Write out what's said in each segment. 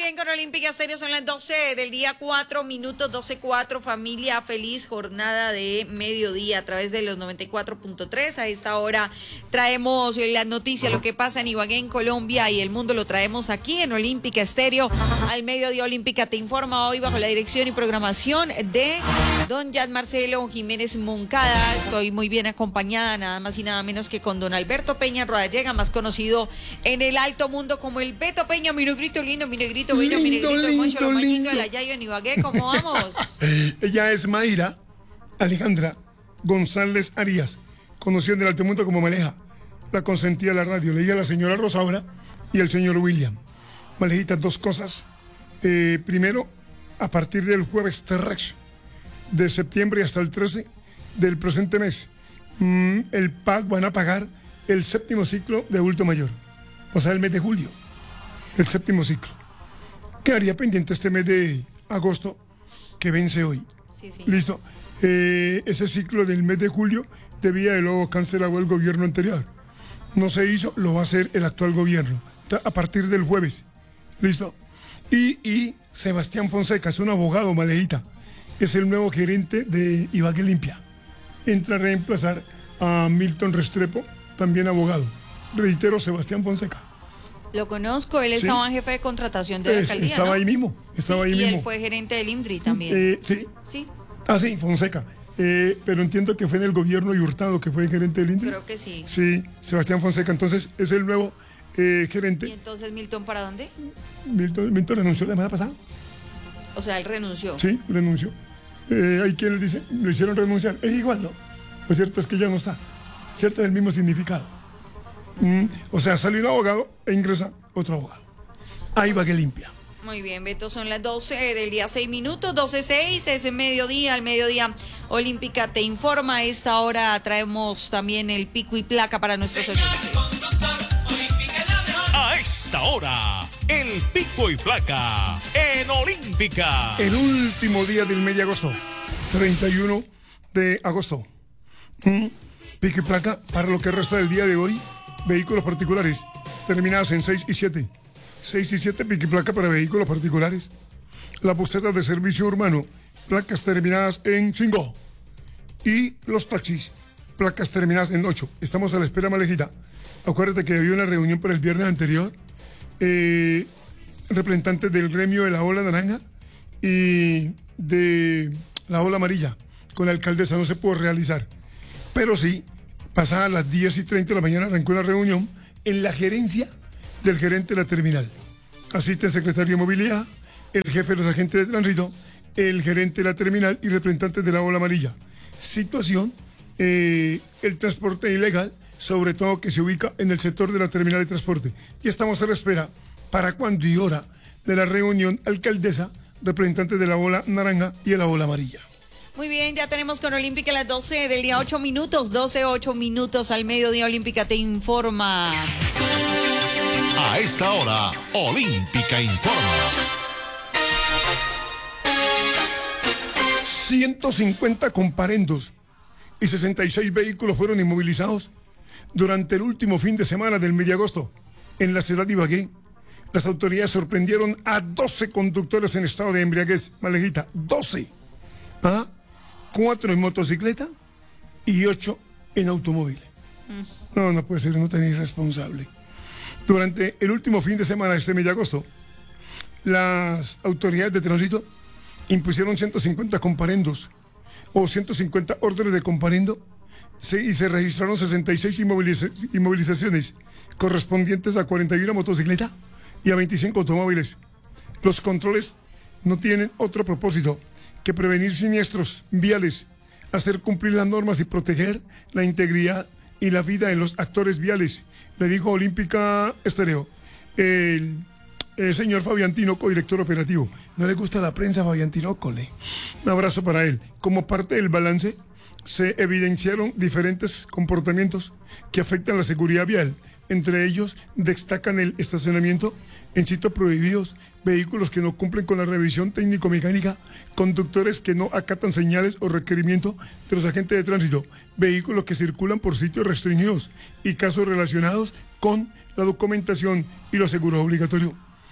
bien, con Olímpica Estéreo son las 12 del día, 4 minutos, 12:04. Familia, feliz jornada de mediodía a través de los 94.3. A esta hora traemos las noticias, lo que pasa en Ibagué, en Colombia y el mundo, lo traemos aquí en Olímpica Estéreo. Al mediodía, Olímpica te informa hoy bajo la dirección y programación de don Jan Marcelo Jiménez Moncada. Estoy muy bien acompañada, nada más y nada menos que con don Alberto Peña Rodallega, más conocido en el alto mundo como el Beto Peña. Mi negrito lindo, mi negrito bello, mi negrito mocho, lo mañito de la Yayo en Ibagué. ¿Cómo vamos? Ella es Mayra Alejandra González Arias, conocida en el alto mundo como Maleja, la consentida de la radio. Leía a la señora Rosaura y el señor William. Malejita, dos cosas. Primero, a partir del jueves 3 de septiembre hasta el 13 del presente mes, el PAC van a pagar el séptimo ciclo de adulto mayor, o sea, el mes de julio, el séptimo ciclo. Quedaría pendiente este mes de agosto, que vence hoy. Sí. Listo. Ese ciclo del mes de julio debía de luego cancelado el gobierno anterior. No se hizo, lo va a hacer el actual gobierno, a partir del jueves. Listo. Y Sebastián Fonseca es un abogado, Malejita. Es el nuevo gerente de Ibagué Limpia. Entra a reemplazar a Milton Restrepo, también abogado. Reitero, Sebastián Fonseca. Lo conozco, él estaba en jefe de contratación de la alcaldía, Estaba, ¿no? Ahí mismo, estaba ahí y mismo. Y él fue gerente del IMDRI también. Sí. Ah, sí, Fonseca. Pero entiendo que fue en el gobierno y Hurtado que fue gerente del IMDRI. Creo que sí. Sí, Sebastián Fonseca. Entonces es el nuevo gerente. ¿Y entonces Milton para dónde? Milton renunció la semana pasada. O sea, él renunció. Sí, renunció. Hay quien le dice, lo hicieron renunciar. Es igual, ¿no? Lo cierto es que ya no está. Cierto, es el mismo significado. O sea, sale un abogado e ingresa otro abogado. Ahí va que limpia. Muy bien, Beto, son las 12 del día, 6 minutos, 12:06, es el mediodía, al mediodía Olímpica te informa. A esta hora traemos también el pico y placa para nuestros oyentes. A esta hora, el pico y placa en Olímpica. El último día del mes de agosto, 31 de agosto. Pico y placa para lo que resta del día de hoy. Vehículos particulares, terminadas en 6 y 7. 6 y 7, pico y placa para vehículos particulares. Las busetas de servicio urbano, placas terminadas en 5. Y los taxis, placas terminadas en 8. Estamos a la espera, Malejita. Acuérdate que había una reunión por el viernes anterior. Representantes del gremio de la Ola Naranja y de la Ola Amarilla con la alcaldesa no se pudo realizar. Pero sí, pasadas las 10:30 de la mañana arrancó una reunión en la gerencia del gerente de la terminal. Asiste el secretario de Movilidad, el jefe de los agentes de tránsito, el gerente de la terminal y representantes de la Ola Amarilla. Situación, el transporte ilegal, sobre todo que se ubica en el sector de la terminal de transporte. Y estamos a la espera para cuándo y hora de la reunión alcaldesa, representantes de la Ola Naranja y de la Ola Amarilla. Muy bien, ya tenemos con Olímpica las 12 del día, 8 minutos, 8 minutos al mediodía. Olímpica te informa. A esta hora, Olímpica informa. 150 comparendos y 66 vehículos fueron inmovilizados durante el último fin de semana del mes de agosto en la ciudad de Ibagué. Las autoridades sorprendieron a 12 conductores en estado de embriaguez, Malejita, 12. 4 en motocicleta y 8 en automóvil. No puede ser, no tan irresponsable. Durante el último fin de semana de este mes de agosto, las autoridades de tránsito impusieron 150 comparendos o 150 órdenes de comparendo y se registraron 66 inmovilizaciones correspondientes a 41 motocicletas y a 25 automóviles. Los controles no tienen otro propósito que prevenir siniestros viales, hacer cumplir las normas y proteger la integridad y la vida de los actores viales, le dijo Olímpica Estéreo el señor Fabián Tinoco, director operativo. ¿No le gusta la prensa, Fabián Tinoco? Un abrazo para él. Como parte del balance, se evidenciaron diferentes comportamientos que afectan la seguridad vial. Entre ellos, destacan el estacionamiento en sitios prohibidos, vehículos que no cumplen con la revisión técnico-mecánica, conductores que no acatan señales o requerimientos de los agentes de tránsito, vehículos que circulan por sitios restringidos y casos relacionados con la documentación y los seguros obligatorios.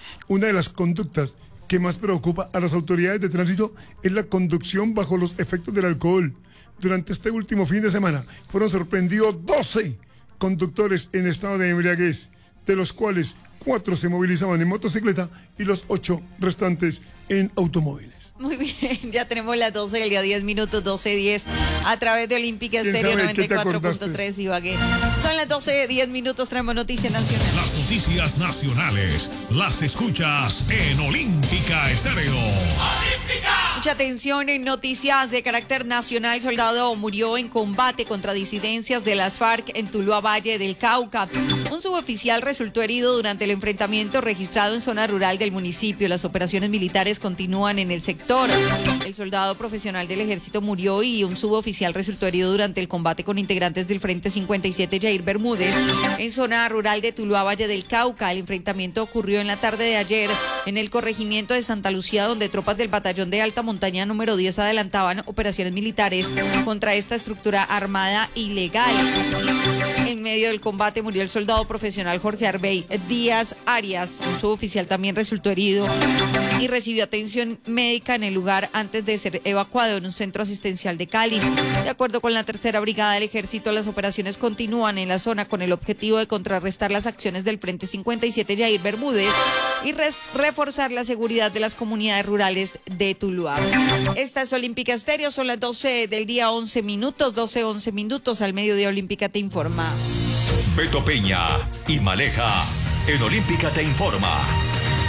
Una de las conductas que más preocupa a las autoridades de tránsito es la conducción bajo los efectos del alcohol. Durante este último fin de semana fueron sorprendidos 12 conductores en estado de embriaguez, de los cuales 4 se movilizaban en motocicleta y los 8 restantes en automóviles. Muy bien, ya tenemos las 12 del día, 10 minutos, 12:10, a través de Olímpica Estéreo 94.3 Ibagué. Son las 12, 10 minutos, traemos noticias nacionales. Las noticias nacionales las escuchas en Olímpica Estéreo. Mucha atención en noticias de carácter nacional. Soldado murió en combate contra disidencias de las FARC en Tuluá, Valle del Cauca. Un suboficial resultó herido durante el enfrentamiento registrado en zona rural del municipio. Las operaciones militares continúan en el sector. El soldado profesional del ejército murió y un suboficial resultó herido durante el combate con integrantes del Frente 57 Jair Bermúdez en zona rural de Tuluá, Valle del Cauca. El enfrentamiento ocurrió en la tarde de ayer en el corregimiento de Santa Lucía, donde tropas del batallón de alta montaña número 10 adelantaban operaciones militares contra esta estructura armada ilegal. En medio del combate murió el soldado profesional Jorge Arbey Díaz Arias. Un suboficial también resultó herido y recibió atención médica en el lugar antes de ser evacuado en un centro asistencial de Cali. De acuerdo con la 3ª Brigada del Ejército, las operaciones continúan en la zona con el objetivo de contrarrestar las acciones del Frente 57 Jair Bermúdez y reforzar la seguridad de las comunidades rurales de Tuluá. Esta es Olímpica Estéreo, son las 12 del día, 11 minutos, 11 minutos, al mediodía Olímpica te informa. Beto Peña y Maleja en Olímpica te informa.